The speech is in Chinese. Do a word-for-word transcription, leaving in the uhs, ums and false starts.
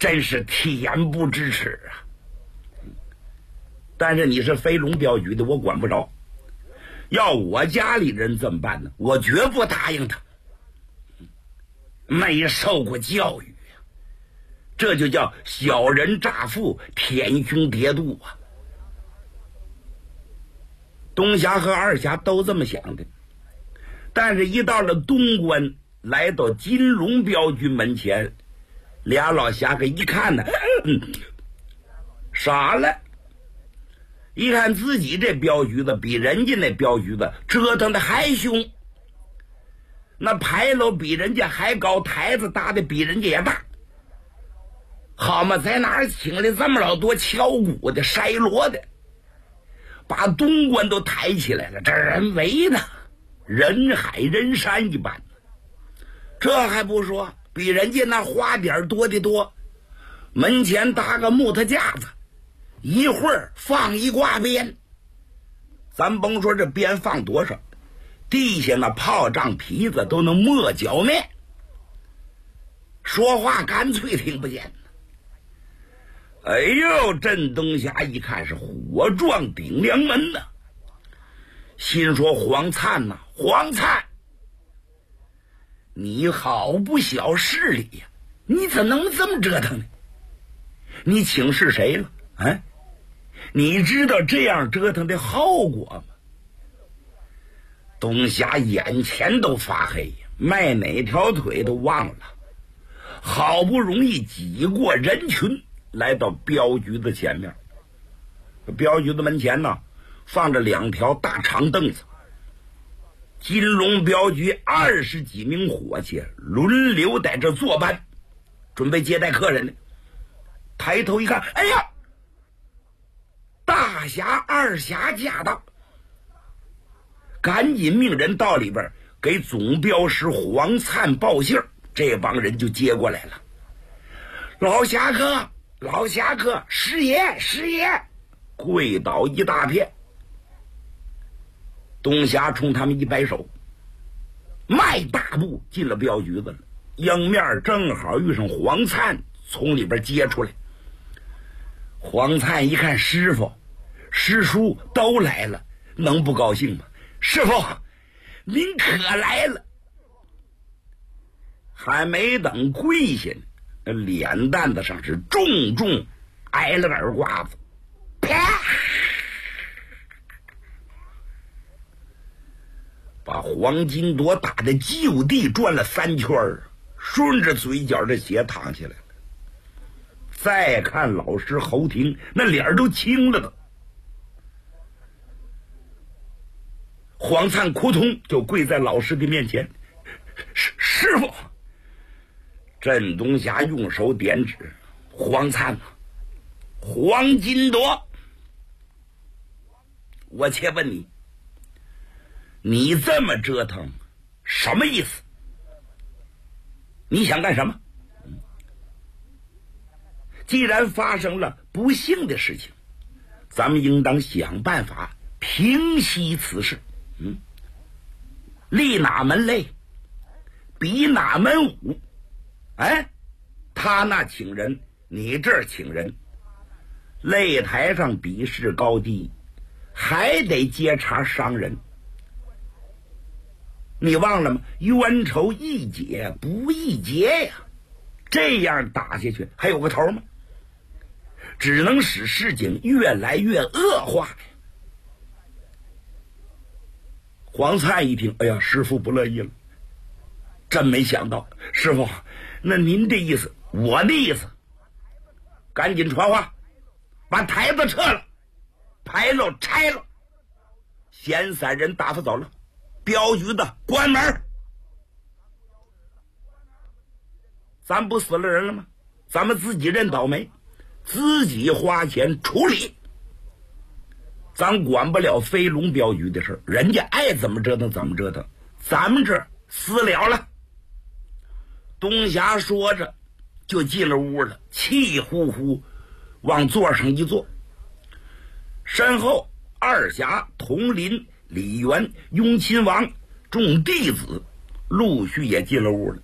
真是天不知耻啊！但是你是飞龙镖局的，我管不着。要我家里人怎么办呢？我绝不答应他。没受过教育呀，这就叫小人诈富，天凶叠度啊！东侠和二侠都这么想的，但是一到了东关，来到金龙镖局门前，俩老侠客一看呢，嗯，傻了。一看自己这镖局子比人家那镖局子折腾的还凶，那牌楼比人家还高，台子搭的比人家也大。好嘛，在哪儿请来这么老多敲鼓的、筛锣的，把东关都抬起来了，这人为呢，人海人山一般。这还不说，比人家那花点多的多，门前搭个木头架子，一会儿放一挂鞭，咱甭说这鞭放多少，地下那炮仗皮子都能没脚面，说话干脆听不见。哎呦，镇东侠一看是火撞顶梁门呐，心说黄灿呐、啊，黄灿，你好不小势力呀、啊，你怎能这么折腾呢？你请示谁了？啊？你知道这样折腾的后果吗？东侠眼前都发黑，迈哪条腿都忘了，好不容易挤过人群，来到镖局的前面。镖局的门前呢，放着两条大长凳子，金龙镖局二十几名伙计轮流在这坐班，准备接待客人呢。抬头一看，哎呀，大侠二侠驾到，赶紧命人到里边给总镖师黄灿报信，这帮人就接过来了。老侠客，老侠客，师爷，师爷，跪倒一大片。东侠冲他们一摆手，迈大步进了镖局子了。迎面正好遇上黄灿从里边接出来。黄灿一看师傅师叔都来了，能不高兴吗？师傅您可来了。还没等跪下呢，脸蛋子上是重重挨了个耳刮子，啪，把黄金铎打的就地转了三圈，顺着嘴角这血淌下来了。再看老师侯廷，那脸都青了的。黄灿扑通就跪在老师的面前，师师傅。镇东侠用手点指，黄灿，黄金铎，我且问你，你这么折腾什么意思？你想干什么？既然发生了不幸的事情，咱们应当想办法平息此事。嗯，立哪门擂，比哪门武。哎，他那请人，你这儿请人，擂台上比试高低，还得接茬伤人。你忘了吗？冤仇易解不易结呀，这样打下去还有个头吗？只能使事情越来越恶化呀。黄灿一听，哎呀，师傅不乐意了，真没想到。师傅，那您这意思，我的意思，赶紧传话，把台子撤了，牌楼拆了，闲散人打发走了，镖局的关门。咱不死了人了吗？咱们自己认倒霉，自己花钱处理，咱管不了飞龙镖局的事，人家爱怎么折腾怎么折腾，咱们这私了了。东侠说着就进了屋了，气呼呼往座上一坐。身后二侠佟林、李元、雍亲王众弟子陆续也进了屋了。